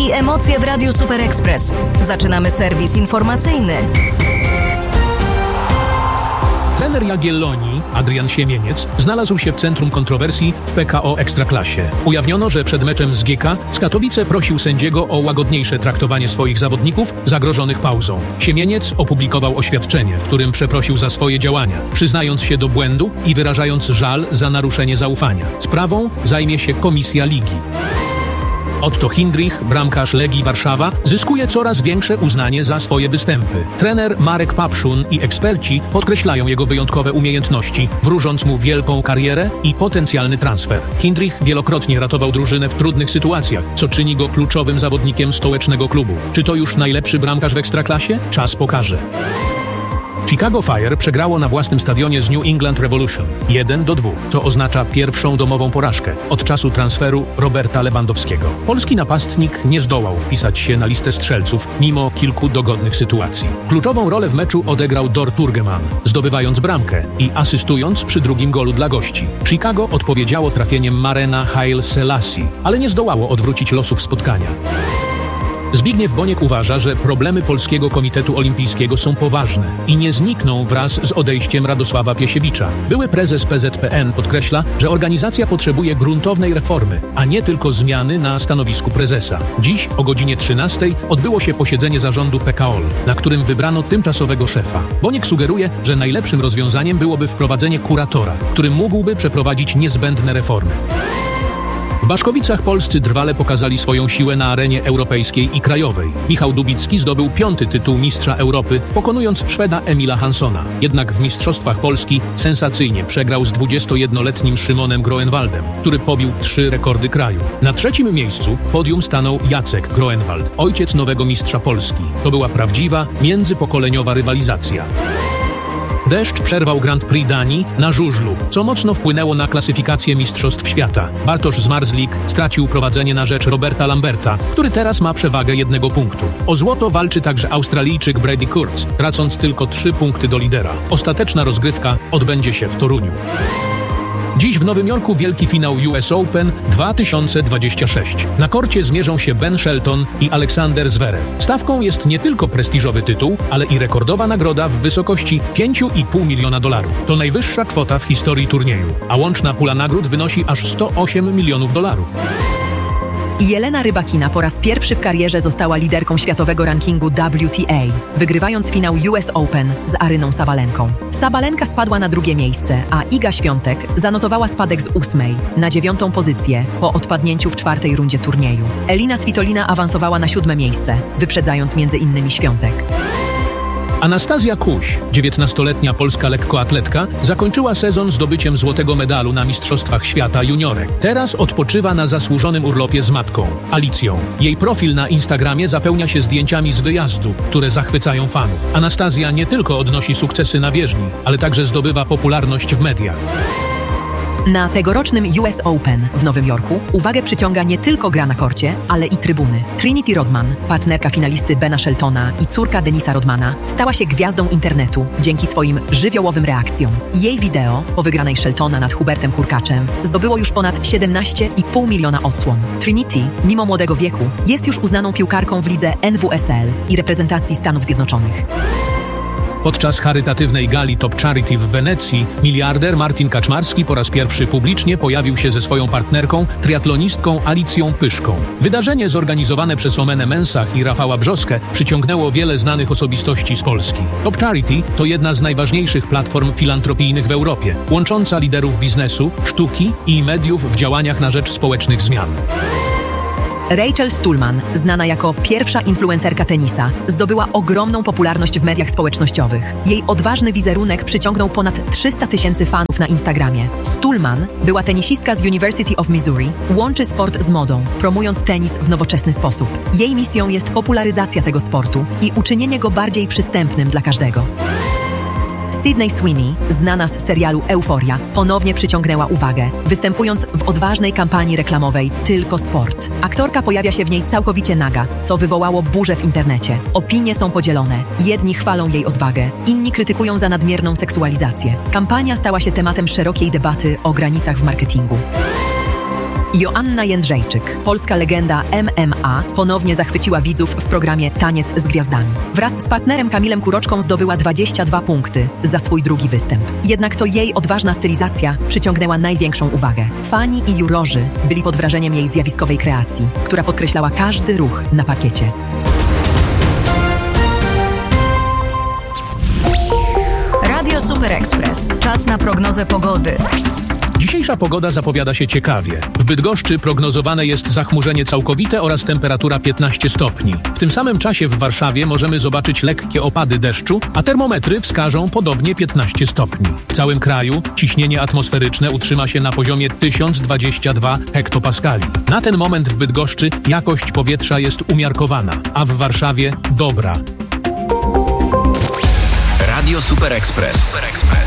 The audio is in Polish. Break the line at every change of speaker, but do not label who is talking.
i emocje w Radiu Super Express. Zaczynamy serwis informacyjny.
Trener Jagiellonii, Adrian Siemieniec, znalazł się w centrum kontrowersji w PKO Ekstraklasie. Ujawniono, że przed meczem z GK z Katowice prosił sędziego o łagodniejsze traktowanie swoich zawodników zagrożonych pauzą. Siemieniec opublikował oświadczenie, w którym przeprosił za swoje działania, przyznając się do błędu i wyrażając żal za naruszenie zaufania. Sprawą zajmie się komisja ligi. Otto Hindrich, bramkarz Legii Warszawa, zyskuje coraz większe uznanie za swoje występy. Trener Marek Papszun i eksperci podkreślają jego wyjątkowe umiejętności, wróżąc mu wielką karierę i potencjalny transfer. Hindrich wielokrotnie ratował drużynę w trudnych sytuacjach, co czyni go kluczowym zawodnikiem stołecznego klubu. Czy to już najlepszy bramkarz w Ekstraklasie? Czas pokaże. Chicago Fire przegrało na własnym stadionie z New England Revolution 1-2, co oznacza pierwszą domową porażkę od czasu transferu Roberta Lewandowskiego. Polski napastnik nie zdołał wpisać się na listę strzelców mimo kilku dogodnych sytuacji. Kluczową rolę w meczu odegrał Dor Turgeman, zdobywając bramkę i asystując przy drugim golu dla gości. Chicago odpowiedziało trafieniem Marena Haile Selassie, ale nie zdołało odwrócić losów spotkania. Zbigniew Boniek uważa, że problemy Polskiego Komitetu Olimpijskiego są poważne i nie znikną wraz z odejściem Radosława Piesiewicza. Były prezes PZPN podkreśla, że organizacja potrzebuje gruntownej reformy, a nie tylko zmiany na stanowisku prezesa. Dziś o godzinie 13 odbyło się posiedzenie zarządu PKOL, na którym wybrano tymczasowego szefa. Boniek sugeruje, że najlepszym rozwiązaniem byłoby wprowadzenie kuratora, który mógłby przeprowadzić niezbędne reformy. W Baszkowicach polscy drwale pokazali swoją siłę na arenie europejskiej i krajowej. Michał Dubicki zdobył 5. tytuł mistrza Europy, pokonując Szweda Emila Hanssona. Jednak w Mistrzostwach Polski sensacyjnie przegrał z 21-letnim Szymonem Groenwaldem, który pobił 3 rekordy kraju. Na 3. miejscu podium stanął Jacek Groenwald, ojciec nowego mistrza Polski. To była prawdziwa, międzypokoleniowa rywalizacja. Deszcz przerwał Grand Prix Danii na żużlu, co mocno wpłynęło na klasyfikację Mistrzostw Świata. Bartosz Zmarzlik stracił prowadzenie na rzecz Roberta Lamberta, który teraz ma przewagę 1 punktu. O złoto walczy także Australijczyk Brady Kurtz, tracąc tylko 3 punkty do lidera. Ostateczna rozgrywka odbędzie się w Toruniu. Dziś w Nowym Jorku wielki finał US Open 2026. Na korcie zmierzą się Ben Shelton i Aleksander Zverev. Stawką jest nie tylko prestiżowy tytuł, ale i rekordowa nagroda w wysokości $5,5 miliona. To najwyższa kwota w historii turnieju, a łączna pula nagród wynosi aż $108 milionów.
Jelena Rybakina po raz pierwszy w karierze została liderką światowego rankingu WTA, wygrywając finał US Open z Aryną Sabalenką. Sabalenka spadła na 2. miejsce, a Iga Świątek zanotowała spadek z 8. na 9. pozycję po odpadnięciu w 4. rundzie turnieju. Elina Svitolina awansowała na 7. miejsce, wyprzedzając m.in. Świątek.
Anastazja Kuś, 19-letnia polska lekkoatletka, zakończyła sezon zdobyciem złotego medalu na Mistrzostwach Świata juniorek. Teraz odpoczywa na zasłużonym urlopie z matką, Alicją. Jej profil na Instagramie zapełnia się zdjęciami z wyjazdu, które zachwycają fanów. Anastazja nie tylko odnosi sukcesy na bieżni, ale także zdobywa popularność w mediach.
Na tegorocznym US Open w Nowym Jorku uwagę przyciąga nie tylko gra na korcie, ale i trybuny. Trinity Rodman, partnerka finalisty Bena Sheltona i córka Denisa Rodmana, stała się gwiazdą internetu dzięki swoim żywiołowym reakcjom. Jej wideo po wygranej Sheltona nad Hubertem Hurkaczem zdobyło już ponad 17,5 miliona odsłon. Trinity, mimo młodego wieku, jest już uznaną piłkarką w lidze NWSL i reprezentacji Stanów Zjednoczonych.
Podczas charytatywnej gali Top Charity w Wenecji miliarder Martin Kaczmarski po raz pierwszy publicznie pojawił się ze swoją partnerką, triatlonistką Alicją Pyszką. Wydarzenie zorganizowane przez Omenę Mensah i Rafała Brzoskę przyciągnęło wiele znanych osobistości z Polski. Top Charity to jedna z najważniejszych platform filantropijnych w Europie, łącząca liderów biznesu, sztuki i mediów w działaniach na rzecz społecznych zmian.
Rachel Stulman, znana jako pierwsza influencerka tenisa, zdobyła ogromną popularność w mediach społecznościowych. Jej odważny wizerunek przyciągnął ponad 300 000 fanów na Instagramie. Stulman była tenisistka z University of Missouri, łączy sport z modą, promując tenis w nowoczesny sposób. Jej misją jest popularyzacja tego sportu i uczynienie go bardziej przystępnym dla każdego. Sydney Sweeney, znana z serialu Euforia, ponownie przyciągnęła uwagę, występując w odważnej kampanii reklamowej Tylko Sport. Aktorka pojawia się w niej całkowicie naga, co wywołało burzę w internecie. Opinie są podzielone. Jedni chwalą jej odwagę, inni krytykują za nadmierną seksualizację. Kampania stała się tematem szerokiej debaty o granicach w marketingu. Joanna Jędrzejczyk, polska legenda MMA, ponownie zachwyciła widzów w programie Taniec z Gwiazdami. Wraz z partnerem Kamilem Kuroczką zdobyła 22 punkty za swój drugi występ. Jednak to jej odważna stylizacja przyciągnęła największą uwagę. Fani i jurorzy byli pod wrażeniem jej zjawiskowej kreacji, która podkreślała każdy ruch na parkiecie.
Radio Super Express. Czas na prognozę pogody.
Dzisiejsza pogoda zapowiada się ciekawie. W Bydgoszczy prognozowane jest zachmurzenie całkowite oraz temperatura 15 stopni. W tym samym czasie w Warszawie możemy zobaczyć lekkie opady deszczu, a termometry wskażą podobnie 15 stopni. W całym kraju ciśnienie atmosferyczne utrzyma się na poziomie 1022 hektopaskali. Na ten moment w Bydgoszczy jakość powietrza jest umiarkowana, a w Warszawie dobra.
Radio Super Express.